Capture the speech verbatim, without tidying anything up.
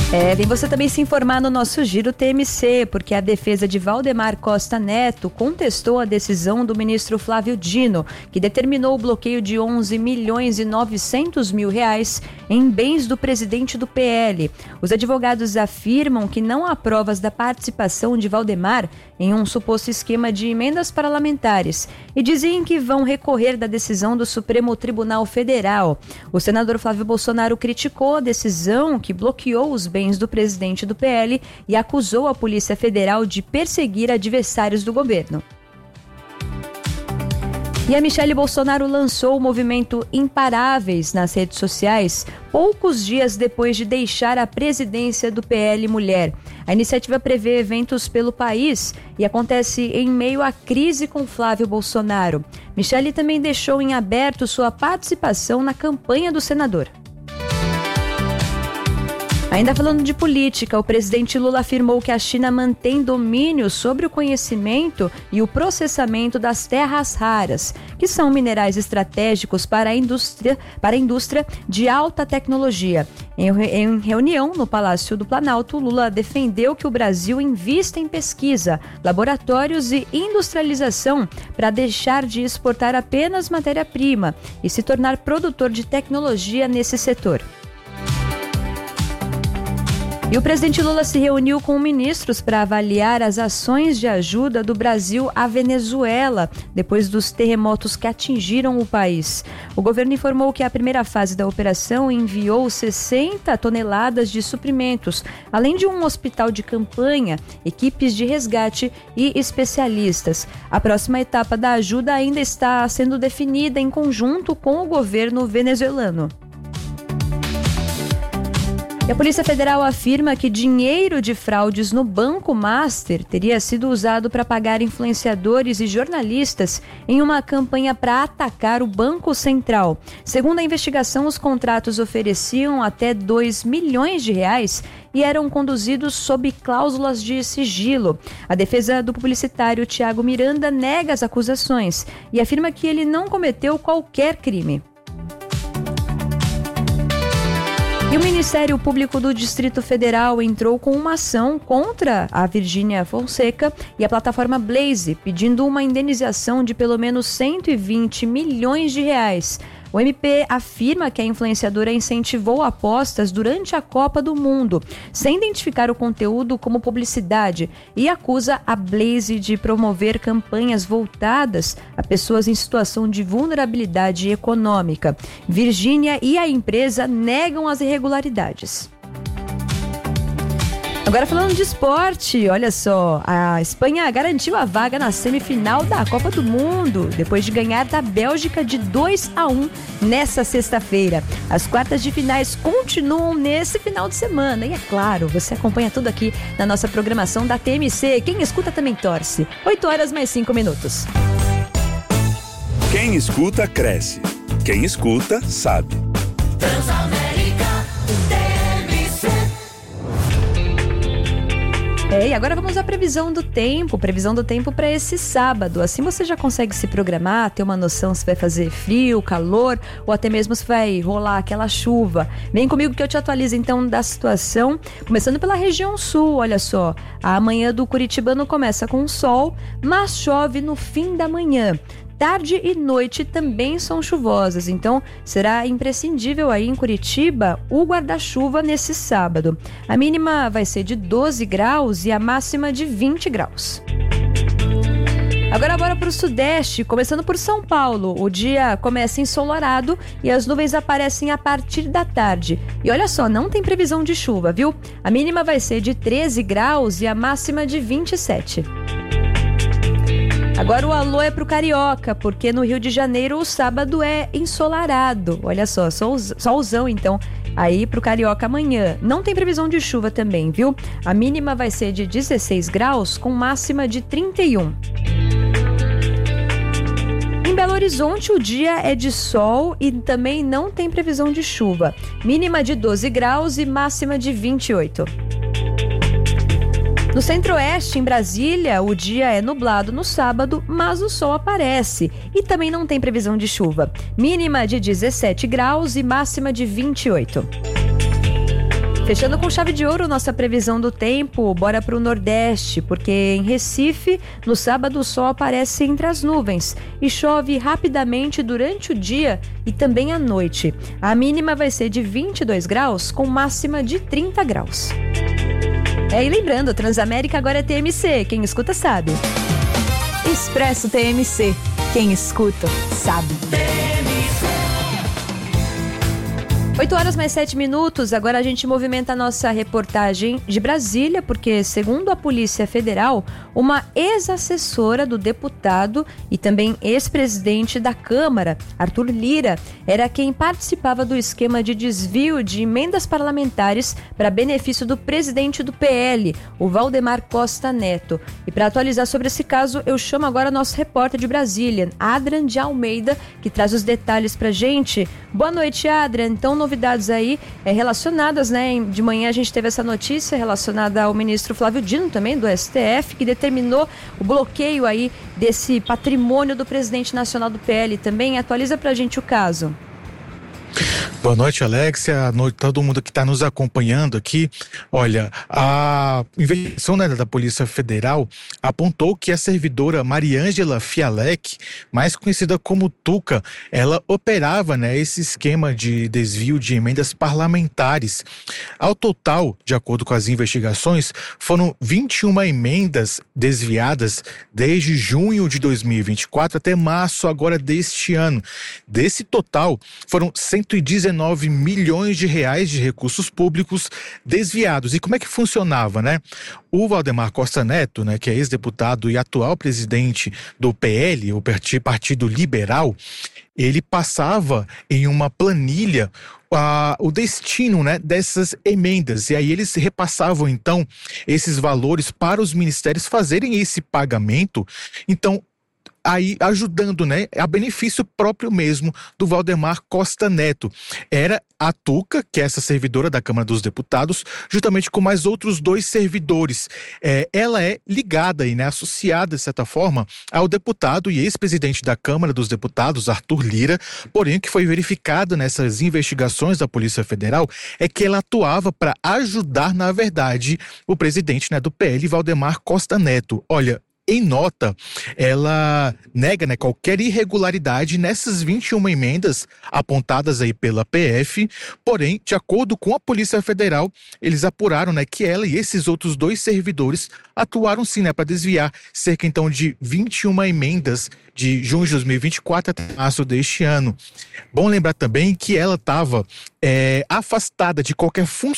É, vem você também se informar no nosso Giro T M C, porque a defesa de Valdemar Costa Neto contestou a decisão do ministro Flávio Dino, que determinou o bloqueio de onze milhões e novecentos mil reais em bens do presidente do P L. Os advogados afirmam que não há provas da participação de Valdemar em um suposto esquema de emendas parlamentares e dizem que vão recorrer da decisão do Supremo Tribunal Federal. O senador Flávio Bolsonaro criticou a decisão que bloqueou os bens do presidente do P L e acusou a Polícia Federal de perseguir adversários do governo. E a Michele Bolsonaro lançou o movimento Imparáveis nas redes sociais, poucos dias depois de deixar a presidência do P L Mulher. A iniciativa prevê eventos pelo país e acontece em meio à crise com Flávio Bolsonaro. Michele também deixou em aberto sua participação na campanha do senador. Ainda falando de política, o presidente Lula afirmou que a China mantém domínio sobre o conhecimento e o processamento das terras raras, que são minerais estratégicos para a indústria, para a indústria de alta tecnologia. Em, em reunião no Palácio do Planalto, Lula defendeu que o Brasil invista em pesquisa, laboratórios e industrialização para deixar de exportar apenas matéria-prima e se tornar produtor de tecnologia nesse setor. E o presidente Lula se reuniu com ministros para avaliar as ações de ajuda do Brasil à Venezuela, depois dos terremotos que atingiram o país. O governo informou que a primeira fase da operação enviou sessenta toneladas de suprimentos, além de um hospital de campanha, equipes de resgate e especialistas. A próxima etapa da ajuda ainda está sendo definida em conjunto com o governo venezuelano. E a Polícia Federal afirma que dinheiro de fraudes no Banco Master teria sido usado para pagar influenciadores e jornalistas em uma campanha para atacar o Banco Central. Segundo a investigação, os contratos ofereciam até dois milhões de reais e eram conduzidos sob cláusulas de sigilo. A defesa do publicitário Tiago Miranda nega as acusações e afirma que ele não cometeu qualquer crime. E o Ministério Público do Distrito Federal entrou com uma ação contra a Virgínia Fonseca e a plataforma Blaze, pedindo uma indenização de pelo menos cento e vinte milhões de reais. O M P afirma que a influenciadora incentivou apostas durante a Copa do Mundo, sem identificar o conteúdo como publicidade, e acusa a Blaze de promover campanhas voltadas a pessoas em situação de vulnerabilidade econômica. Virgínia e a empresa negam as irregularidades. Agora falando de esporte, olha só, a Espanha garantiu a vaga na semifinal da Copa do Mundo, depois de ganhar da Bélgica de dois a um nessa sexta-feira. As quartas de finais continuam nesse final de semana e, é claro, você acompanha tudo aqui na nossa programação da T M C. Quem escuta também torce. oito horas mais cinco minutos. Quem escuta, cresce. Quem escuta, sabe. É, e agora vamos à previsão do tempo, previsão do tempo para esse sábado. Assim você já consegue se programar, ter uma noção se vai fazer frio, calor ou até mesmo se vai rolar aquela chuva. Vem comigo que eu te atualizo então da situação, começando pela região sul. Olha só, a manhã do curitibano começa com sol, mas chove no fim da manhã. Tarde e noite também são chuvosas, então será imprescindível aí em Curitiba o guarda-chuva nesse sábado. A mínima vai ser de doze graus e a máxima de vinte graus. Agora bora para o sudeste, começando por São Paulo. O dia começa ensolarado e as nuvens aparecem a partir da tarde. E olha só, não tem previsão de chuva, viu? A mínima vai ser de treze graus e a máxima de vinte e sete. Agora o alô é pro Carioca, porque no Rio de Janeiro o sábado é ensolarado. Olha só, solzão então aí pro Carioca amanhã. Não tem previsão de chuva também, viu? A mínima vai ser de dezesseis graus com máxima de trinta e um. Em Belo Horizonte o dia é de sol e também não tem previsão de chuva. Mínima de doze graus e máxima de vinte e oito. No centro-oeste, em Brasília, o dia é nublado no sábado, mas o sol aparece e também não tem previsão de chuva. Mínima de dezessete graus e máxima de vinte e oito. Fechando com chave de ouro nossa previsão do tempo, bora para o Nordeste, porque em Recife, no sábado o sol aparece entre as nuvens e chove rapidamente durante o dia e também à noite. A mínima vai ser de vinte e dois graus, com máxima de trinta graus. É, e lembrando, Transamérica agora é T M C, quem escuta sabe. Expresso T M C, quem escuta sabe. oito horas mais sete minutos, agora a gente movimenta a nossa reportagem de Brasília, porque segundo a Polícia Federal, uma ex-assessora do deputado e também ex-presidente da Câmara, Arthur Lira, era quem participava do esquema de desvio de emendas parlamentares para benefício do presidente do P L, o Valdemar Costa Neto. E para atualizar sobre esse caso, eu chamo agora nosso repórter de Brasília, Adrian de Almeida, que traz os detalhes pra gente. Boa noite, Adrian. Então, novidades aí é, relacionadas, né? De manhã a gente teve essa notícia relacionada ao ministro Flávio Dino, também do S T F, que determinou o bloqueio aí desse patrimônio do presidente nacional do P L também. Atualiza pra gente o caso. Boa noite, Alexia. Boa noite a todo mundo que está nos acompanhando aqui. Olha, a investigação, né, da Polícia Federal apontou que a servidora Mariângela Fialec, mais conhecida como Tuca, ela operava, né, esse esquema de desvio de emendas parlamentares. Ao total, de acordo com as investigações, foram vinte e uma emendas desviadas desde junho de dois mil e vinte e quatro até março agora deste ano. Desse total, foram cento e dezenove milhões de reais de recursos públicos desviados. E como é que funcionava, né? O Valdemar Costa Neto, né, que é ex-deputado e atual presidente do P L, o Partido Liberal, ele passava em uma planilha uh, o destino, né, dessas emendas. E aí eles repassavam, então, esses valores para os ministérios fazerem esse pagamento. Então, aí ajudando, né, a benefício próprio mesmo do Valdemar Costa Neto. Era a Tuca, que é essa servidora da Câmara dos Deputados, juntamente com mais outros dois servidores. É, ela é ligada e, né, associada, de certa forma, ao deputado e ex-presidente da Câmara dos Deputados, Arthur Lira, porém o que foi verificado nessas investigações da Polícia Federal é que ela atuava para ajudar, na verdade, o presidente, né, do P L, Valdemar Costa Neto. Olha, em nota, ela nega, né, qualquer irregularidade nessas vinte e uma emendas apontadas aí pela P F, porém, de acordo com a Polícia Federal, eles apuraram, né, que ela e esses outros dois servidores atuaram sim, né, para desviar cerca então de vinte e uma emendas de junho de dois mil e vinte e quatro até março deste ano. Bom lembrar também que ela estava é, afastada de qualquer função